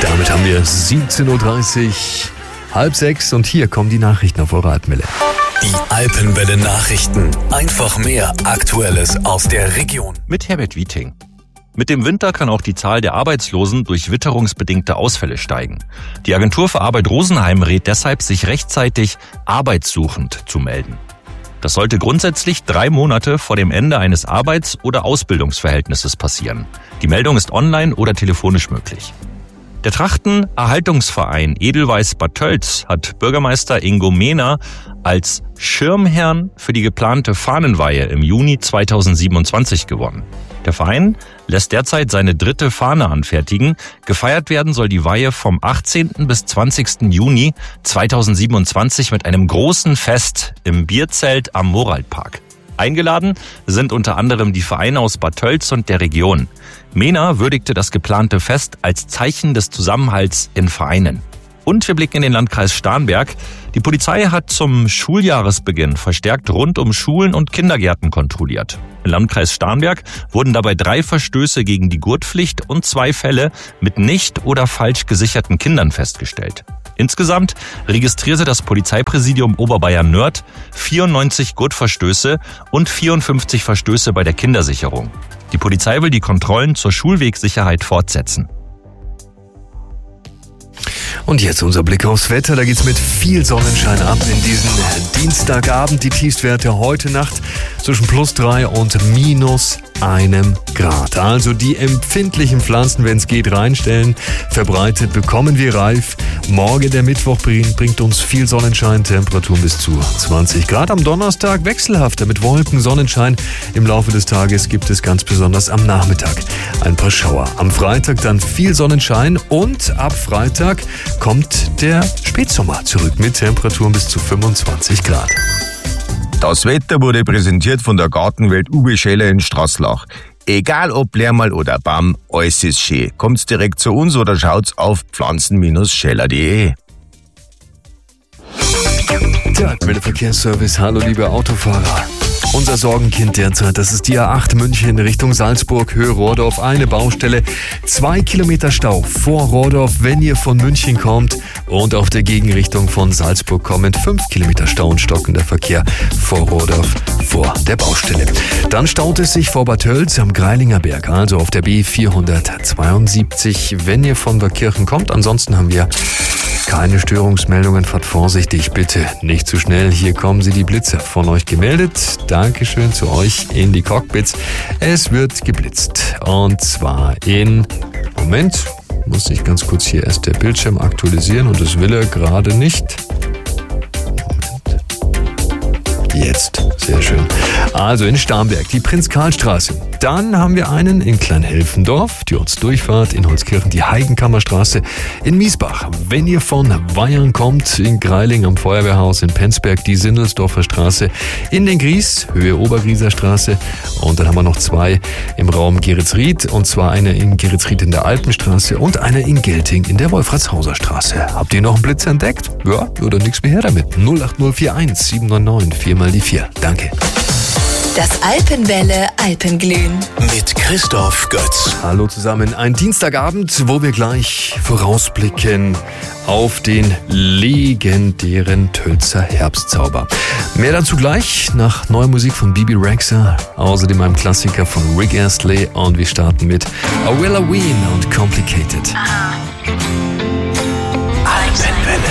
Damit haben wir 17.30 Uhr, halb sechs und hier kommen die Nachrichten auf eurer Alpenwelle. Die Alpenwelle Nachrichten. Einfach mehr Aktuelles aus der Region. Mit Herbert Wieting. Mit dem Winter kann auch die Zahl der Arbeitslosen durch witterungsbedingte Ausfälle steigen. Die Agentur für Arbeit Rosenheim rät deshalb, sich rechtzeitig arbeitssuchend zu melden. Das sollte grundsätzlich 3 Monate vor dem Ende eines Arbeits- oder Ausbildungsverhältnisses passieren. Die Meldung ist online oder telefonisch möglich. Der Trachtenerhaltungsverein Edelweiß Bad Tölz hat Bürgermeister Ingo Mehner als Schirmherrn für die geplante Fahnenweihe im Juni 2027 gewonnen. Der Verein lässt derzeit seine 3. Fahne anfertigen. Gefeiert werden soll die Weihe vom 18. bis 20. Juni 2027 mit einem großen Fest im Bierzelt am Moraldpark. Eingeladen sind unter anderem die Vereine aus Bad Tölz und der Region. Mehner würdigte das geplante Fest als Zeichen des Zusammenhalts in Vereinen. Und wir blicken in den Landkreis Starnberg. Die Polizei hat zum Schuljahresbeginn verstärkt rund um Schulen und Kindergärten kontrolliert. Im Landkreis Starnberg wurden dabei 3 Verstöße gegen die Gurtpflicht und 2 Fälle mit nicht oder falsch gesicherten Kindern festgestellt. Insgesamt registrierte das Polizeipräsidium Oberbayern-Nörd 94 Gurtverstöße und 54 Verstöße bei der Kindersicherung. Die Polizei will die Kontrollen zur Schulwegsicherheit fortsetzen. Und jetzt unser Blick aufs Wetter. Da geht's mit viel Sonnenschein ab in diesen Dienstagabend. Die Tiefstwerte heute Nacht zwischen +3 und -1 Grad. Also die empfindlichen Pflanzen, wenn es geht, reinstellen. Verbreitet bekommen wir reif. Morgen der Mittwoch bringt uns viel Sonnenschein, Temperaturen bis zu 20 Grad. Am Donnerstag wechselhafter mit Wolken, Sonnenschein. Im Laufe des Tages gibt es ganz besonders am Nachmittag ein paar Schauer. Am Freitag dann viel Sonnenschein und ab Freitag kommt der Spätsommer zurück mit Temperaturen bis zu 25 Grad. Das Wetter wurde präsentiert von der Gartenwelt Uwe Scheller in Straßlach. Egal ob Lehrmal oder Baum, alles ist schön. Kommt's direkt zu uns oder schaut's auf pflanzen-scheller.de. Der Alpenwelle Verkehrsservice. Hallo liebe Autofahrer. Unser Sorgenkind derzeit, das ist die A8 München Richtung Salzburg, Höhe Rohrdorf, eine Baustelle, 2 Kilometer Stau vor Rohrdorf, wenn ihr von München kommt und auf der Gegenrichtung von Salzburg kommend 5 Kilometer Stau und stockender Verkehr vor Rohrdorf, vor der Baustelle. Dann staut es sich vor Bad Tölz am Greilinger Berg, also auf der B472, wenn ihr von Waakirchen kommt. Ansonsten haben wir keine Störungsmeldungen, fahrt vorsichtig, bitte nicht zu schnell. Hier kommen sie, die Blitzer, von euch gemeldet. Dankeschön zu euch in die Cockpits. Es wird geblitzt und zwar Moment, muss ich ganz kurz hier erst der Bildschirm aktualisieren und das will er gerade nicht. Jetzt, sehr schön. Also in Starnberg, die Prinz-Karl-Straße. Dann haben wir einen in Kleinhelfendorf, die Ortsdurchfahrt, in Holzkirchen die Heigenkammerstraße, in Miesbach. Wenn ihr von Weyern kommt, in Greiling am Feuerwehrhaus, in Penzberg die Sindelsdorfer Straße, in den Gries, Höhe Obergrieser Straße. Und dann haben wir noch 2 im Raum Geretsried, und zwar eine in Geretsried in der Alpenstraße und eine in Gelting in der Wolfratshauser Straße. Habt ihr noch einen Blitz entdeckt? Ja, oder nix mehr her damit. 08041 799 4 die 4. Danke. Das Alpenwelle Alpenglühen. Mit Christoph Götz. Hallo zusammen. Ein Dienstagabend, wo wir gleich vorausblicken auf den legendären Tölzer Herbstzauber. Mehr dazu gleich nach neuer Musik von Bibi Rexha, außerdem einem Klassiker von Rick Astley, und wir starten mit Awilla Ween und Complicated.